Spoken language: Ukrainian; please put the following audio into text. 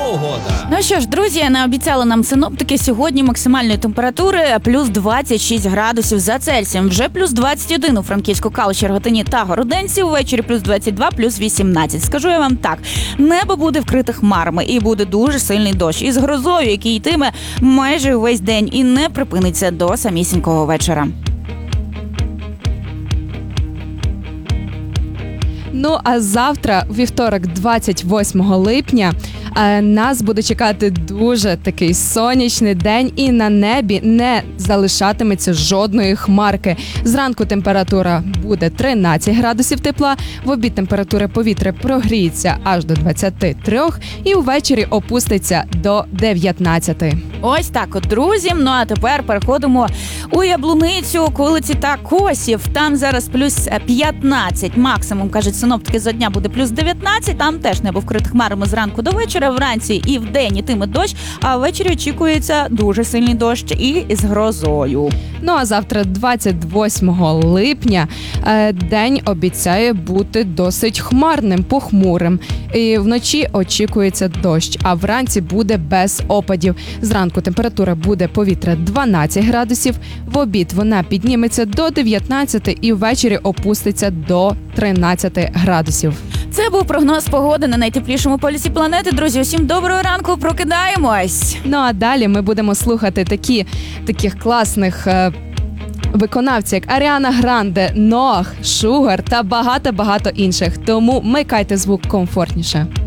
погода. Ну що ж, друзі, наобіцяли нам синоптики сьогодні максимальної температури плюс 26 градусів за Цельсієм. Вже плюс 21 у Франківську, Калуші, Рогатині та Городенці. Увечері плюс 22, плюс 18. Скажу я вам так, небо буде вкрите хмарами і буде дуже сильний дощ. Із грозою, який йтиме майже увесь день і не припиниться до самісінького вечора. Ну, а завтра, у вівторок, 28 липня, нас буде чекати дуже такий сонячний день і на небі не залишатиметься жодної хмарки. Зранку температура буде 13 градусів тепла, в обід температура повітря прогріється аж до 23 і увечері опуститься до 19. Ось так от, друзі. Ну а тепер переходимо у Яблуницю, Околиці та Косів. Там зараз плюс 15, максимум, кажуть синоптики, за дня буде плюс 19. Там теж небо вкрите хмарами зранку до вечора, вранці і вдень йтиме дощ, а ввечері очікується дуже сильний дощ і з грозою. Ну а завтра, 28 липня, день обіцяє бути досить хмарним, похмурим. І вночі очікується дощ, а вранці буде без опадів. Зранку температура буде повітря 12 градусів, в обід вона підніметься до 19 і ввечері опуститься до 13 градусів. Це був прогноз погоди на найтеплішому полюсі планети. Друзі, усім доброго ранку, прокидаємось! Ну а далі ми будемо слухати таких класних виконавців, як Аріана Гранде, Ноах, Шугар та багато-багато інших. Тому вмикайте звук комфортніше.